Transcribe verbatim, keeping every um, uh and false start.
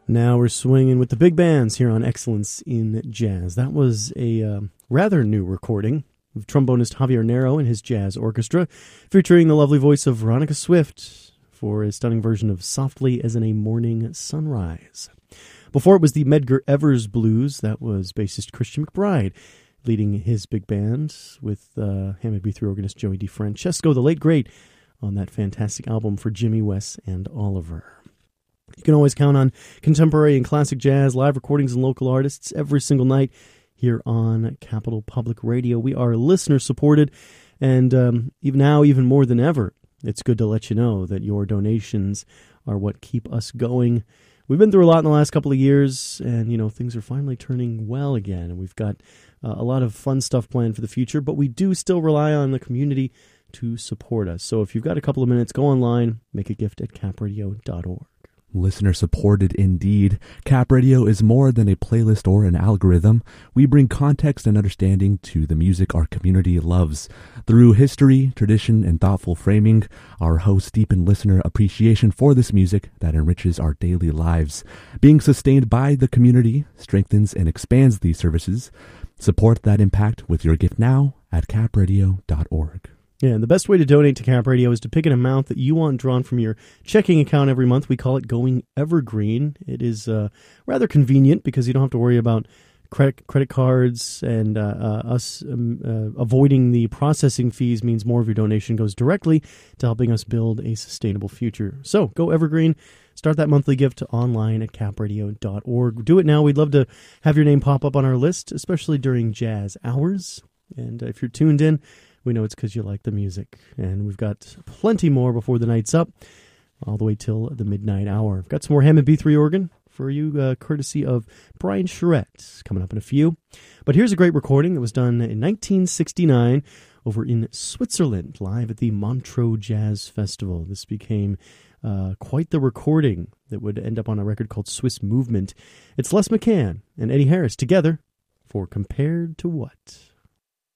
Now we're swinging with the big bands here on Excellence in Jazz. That was a uh, rather new recording of trombonist Javier Nero and his jazz orchestra, featuring the lovely voice of Veronica Swift for a stunning version of Softly as in a Morning Sunrise. Before it was the Medgar Evers Blues. That was bassist Christian McBride leading his big band with uh, Hammond B three organist Joey DeFrancesco, the late great, on that fantastic album for Jimmy, Wes, and Oliver. You can always count on contemporary and classic jazz, live recordings, and local artists every single night here on Capital Public Radio. We are listener-supported, and um, even now, even more than ever, it's good to let you know that your donations are what keep us going. We've been through a lot in the last couple of years, and, you know, things are finally turning well again, and we've got uh, a lot of fun stuff planned for the future, but we do still rely on the community to support us. So if you've got a couple of minutes, go online, make a gift at cap radio dot org. Listener supported indeed. Cap Radio is more than a playlist or an algorithm. We bring context and understanding to the music our community loves. Through history, tradition, and thoughtful framing, our hosts deepen listener appreciation for this music that enriches our daily lives. Being sustained by the community strengthens and expands these services. Support that impact with your gift now at cap radio dot org. Yeah, and the best way to donate to Cap Radio is to pick an amount that you want drawn from your checking account every month. We call it Going Evergreen. It is uh, rather convenient because you don't have to worry about credit credit cards, and uh, uh, us um, uh, avoiding the processing fees means more of your donation goes directly to helping us build a sustainable future. So go Evergreen. Start that monthly gift online at cap radio dot org. Do it now. We'd love to have your name pop up on our list, especially during jazz hours. And if you're tuned in, we know it's because you like the music. And we've got plenty more before the night's up, all the way till the midnight hour. We've got some more Hammond B three organ for you, uh, courtesy of Brian Charette, coming up in a few. But here's a great recording that was done in nineteen sixty-nine over in Switzerland, live at the Montreux Jazz Festival. This became uh, quite the recording that would end up on a record called Swiss Movement. It's Les McCann and Eddie Harris together for Compared to What?